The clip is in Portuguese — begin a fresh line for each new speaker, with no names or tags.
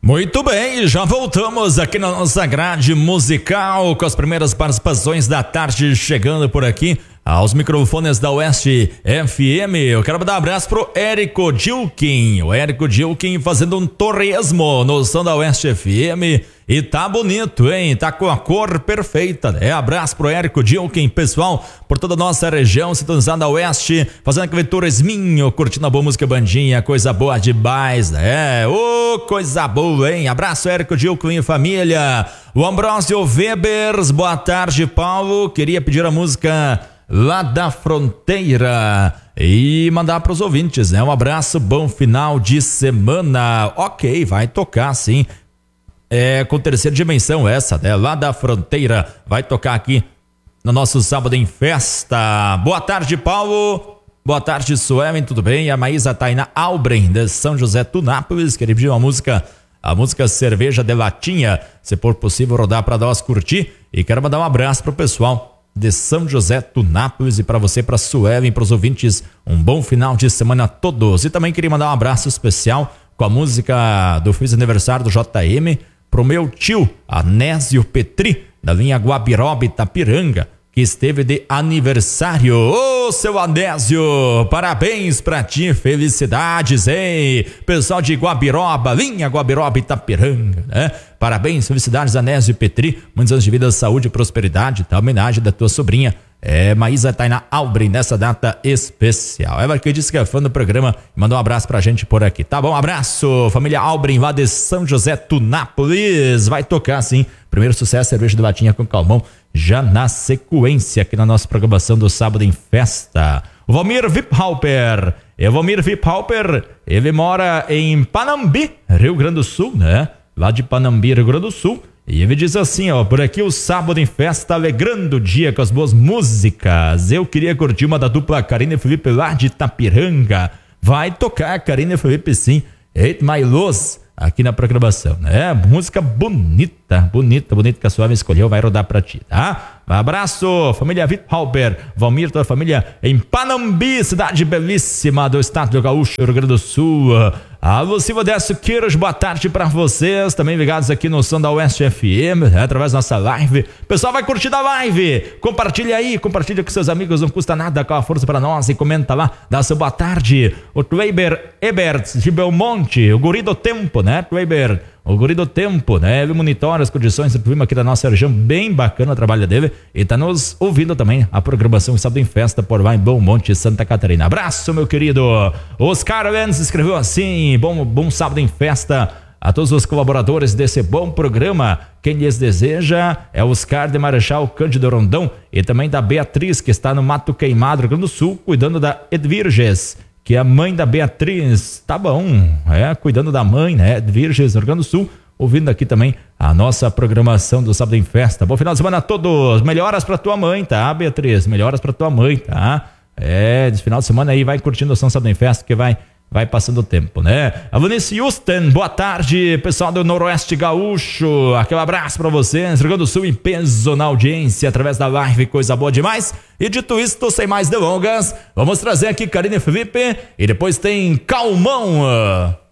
Muito bem, já voltamos aqui na nossa grade musical com as primeiras participações da tarde chegando por aqui aos microfones da Oeste FM. Eu quero mandar um abraço pro Érico Dilkin, o Érico Dilkin fazendo um torresmo no som da Oeste FM e tá bonito, hein? Tá com a cor perfeita, né? Abraço pro Érico Dilkin, pessoal, por toda a nossa região, sintonizada Oeste, fazendo aquele torresminho, curtindo a boa música bandinha, coisa boa demais, né? Ô, coisa boa, hein? Abraço, Érico Dilkin e família. O Ambrósio Webers, boa tarde, Paulo. Queria pedir a música Lá da Fronteira e mandar para os ouvintes, né? Um abraço, bom final de semana. Ok, vai tocar sim. É com terceira dimensão essa, né? Lá da Fronteira vai tocar aqui no nosso Sábado em Festa. Boa tarde, Paulo. Boa tarde, Suelen, tudo bem? A Maísa Taina Albren de São José Tunápolis, queria pedir a música Cerveja de Latinha, se for possível rodar para nós curtir. E quero mandar um abraço pro pessoal de São José Tunápolis e para você, para Suelen, para os ouvintes, um bom final de semana a todos. E também queria mandar um abraço especial com a música do feliz aniversário do JM pro meu tio Anésio Petri, da linha Guabiroba Itapiranga, que esteve de aniversário. Ô, seu Anésio, parabéns pra ti, felicidades, hein? Pessoal de Guabiroba, linha Guabiroba Itapiranga, né? Parabéns, felicidades, Anésio Petri, muitos anos de vida, saúde e prosperidade, tá? Homenagem da tua sobrinha, Maísa Taina Albrin, nessa data especial. Ela que disse que é fã do programa e mandou um abraço pra gente por aqui. Tá bom, abraço, família Albrin, lá de São José Tunápolis. Vai tocar sim, primeiro sucesso, Cerveja de Latinha com Calmon, já na sequência aqui na nossa programação do Sábado em Festa. O Valmir Viphalper, ele mora em Panambi, Rio Grande do Sul, né? Lá de Panambi, Rio Grande do Sul. E ele diz assim, ó, por aqui o Sábado em Festa alegrando o dia com as boas músicas. Eu queria curtir uma da dupla Karina e Felipe lá de Itapiranga. Vai tocar Karina e Felipe sim, Eat My Luz, aqui na programação, né? Música bonita que a Suave escolheu, vai rodar pra ti, tá? Um abraço, família Viphalper, Valmir, toda a família em Panambi, cidade belíssima do estado do Gaúcho, Rio Grande do Sul. Alô, Silva Décio Queiroz, boa tarde pra vocês, também ligados aqui no som da Oeste FM, né? Através da nossa live. Pessoal, vai curtir da live, compartilha aí, compartilha com seus amigos, não custa nada, com a força pra nós e comenta lá, dá seu boa tarde. O Treiber Ebert de Belmonte, o guri do tempo, né, Treiber? O guri do tempo, né? Ele monitora as condições do clima aqui da nossa região, bem bacana o trabalho dele. E tá nos ouvindo também a programação Sábado em Festa por lá em Belmonte, Santa Catarina. Abraço, meu querido. Oscar Lenz escreveu assim, bom Sábado em Festa a todos os colaboradores desse bom programa. Quem lhes deseja é Oscar de Marechal Cândido Rondão e também da Beatriz, que está no Mato Queimado, Rio Grande do Sul, cuidando da Edvirges, que é a mãe da Beatriz. Tá bom, cuidando da mãe, né, Edvirges, Rio Grande do Sul, ouvindo aqui também a nossa programação do Sábado em Festa. Bom final de semana a todos, melhoras pra tua mãe, tá, Beatriz? Melhoras pra tua mãe, tá? Esse final de semana aí vai curtindo o Sábado em Festa, que vai passando o tempo, né? A Vanice Houston, boa tarde, pessoal do Noroeste Gaúcho, aquele abraço pra vocês, Rio Grande do Sul em peso na audiência, através da live, coisa boa demais. E dito isto, sem mais delongas, vamos trazer aqui Karina e Felipe, e depois tem Calmon.